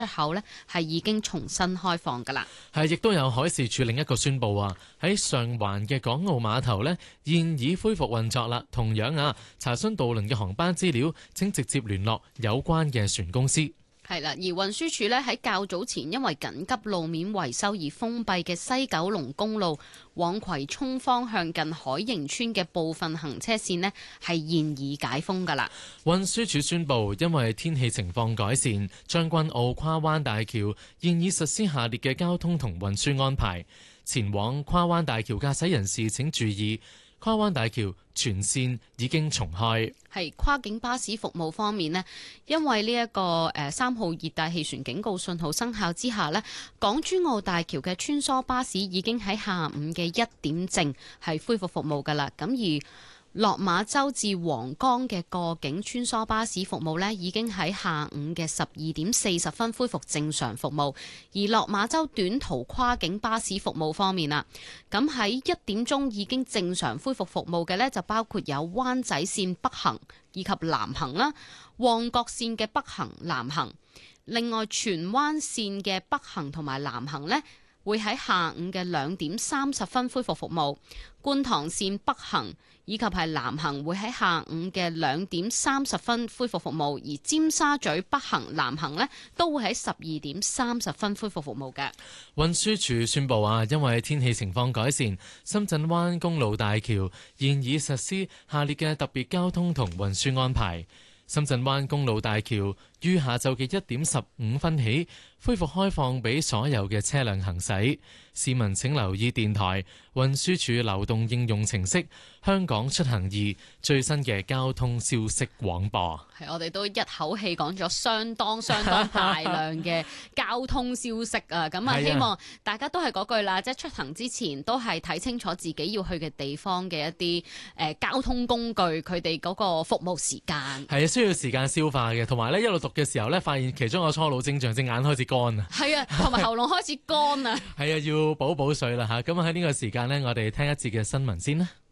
口呢係已經重新開放㗎啦。 亦都有海事處另一個宣佈話，喺上環嘅港澳碼頭呢現已恢復運作啦。同樣查詢渡輪嘅航班資料，請直接聯絡有關嘅船公司。 係啦，而運輸署呢喺較早前因為緊急路面維修而封閉嘅西九龍公路往葵涌方向近海盈村嘅部分行車線呢係現已解封㗎啦。 運輸署宣布，因為天氣情況改善，將軍澳跨灣大橋現已實施下列嘅交通同運輸安排。前往跨灣大橋駕駛人士請注意，跨灣大橋全線已經重開。 係跨境巴士服務方面呢，因為呢一個3號熱帶氣旋警告信號生效之下呢，港珠澳大橋嘅穿梭巴士已經喺下午嘅1點正係恢復服務㗎啦。咁而落馬洲至皇崗嘅過境穿梭巴士服務呢，已經喺下午嘅12點40分恢復正常服務。而落馬洲短途跨境巴士服務方面啦，咁喺1點鐘已經正常恢復服務嘅呢，就包括有灣仔線北行以及南行啦，旺角線嘅北行、南行。另外荃灣線嘅北行同埋南行呢，會喺下午嘅2點30分恢復服務。觀塘線北行以及係南行會喺下午嘅2點30分恢復服務，而尖沙咀北行、南行呢都會喺12點30分恢復服務嘅。 運輸署宣布因為天氣情況改善，深圳灣公路大橋現已實施下列嘅特別交通同運輸安排。深圳灣公路大橋於下晝嘅1點15分起恢復開放俾所有嘅車輛行駛。市民請留意電台、運輸署流動應用程式《香港出行易》最新嘅交通消息廣播。 係，我哋都一口氣講咗相當大量嘅交通消息啊！咁希望大家都係嗰句啦，即係出行之前都係睇清楚自己要去嘅地方嘅一啲交通工具，佢哋嗰個服務時間。係需要時間消化嘅，同埋一路讀嘅時候發現其中個初老症狀，隻眼開始乾啊！ 係啊，同埋喉嚨開始乾啊！ 係啊，要補水啦嚇。咁喺呢個時間呢，我哋聽一節嘅新聞先啦。